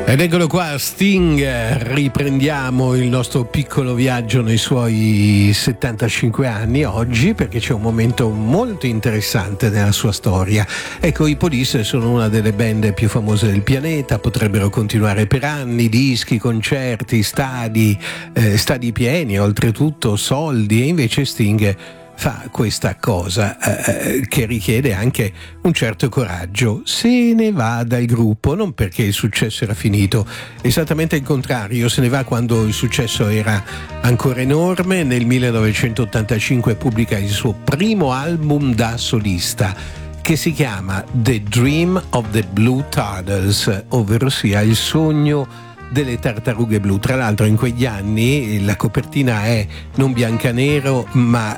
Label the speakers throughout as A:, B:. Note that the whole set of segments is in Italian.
A: Ed eccolo qua, Sting, riprendiamo il nostro piccolo viaggio nei suoi 75 anni oggi, perché c'è un momento molto interessante nella sua storia. Ecco, i Police sono una delle band più famose del pianeta, potrebbero continuare per anni, dischi, concerti, stadi pieni, oltretutto soldi, e invece Sting fa questa cosa che richiede anche un certo coraggio. Se ne va dal gruppo non perché il successo era finito, esattamente il contrario, se ne va quando il successo era ancora enorme. Nel 1985 pubblica il suo primo album da solista, che si chiama The Dream of the Blue Turtles, ovvero sia il sogno delle tartarughe blu. Tra l'altro in quegli anni la copertina è non biancanero, ma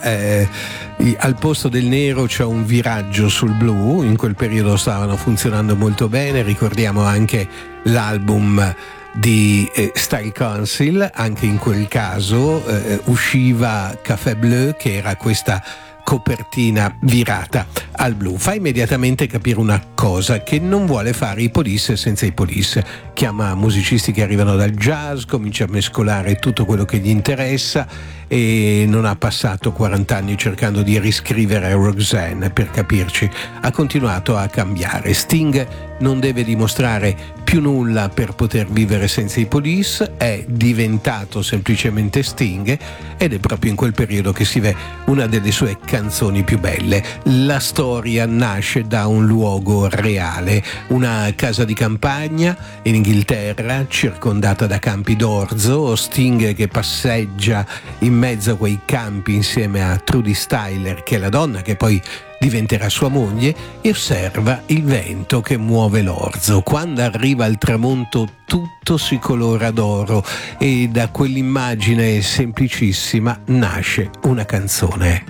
A: al posto del nero c'è un viraggio sul blu. In quel periodo stavano funzionando molto bene. Ricordiamo anche l'album di Style Council, anche in quel caso usciva Café Bleu, che era questa copertina virata al blu. Fa immediatamente capire una cosa, che non vuole fare i Police senza i Police. Chiama musicisti che arrivano dal jazz, comincia a mescolare tutto quello che gli interessa, e non ha passato 40 anni cercando di riscrivere Roxanne, per capirci. Ha continuato a cambiare. Sting non deve dimostrare più nulla per poter vivere senza i Police, è diventato semplicemente Sting, ed è proprio in quel periodo che si vede una delle sue canzoni più belle. La storia nasce da un luogo reale, una casa di campagna in Inghilterra circondata da campi d'orzo. Sting che passeggia in mezzo a quei campi insieme a Trudy Styler, che è la donna che poi diventerà sua moglie, e osserva il vento che muove l'orzo. Quando arriva il tramonto tutto si colora d'oro, e da quell'immagine semplicissima nasce una canzone,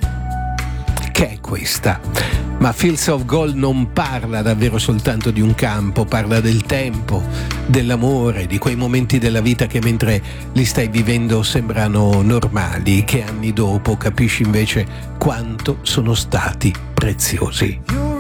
A: che è questa. Ma Fields of Gold non parla davvero soltanto di un campo, parla del tempo, dell'amore, di quei momenti della vita che mentre li stai vivendo sembrano normali, che anni dopo capisci invece quanto sono stati preziosi.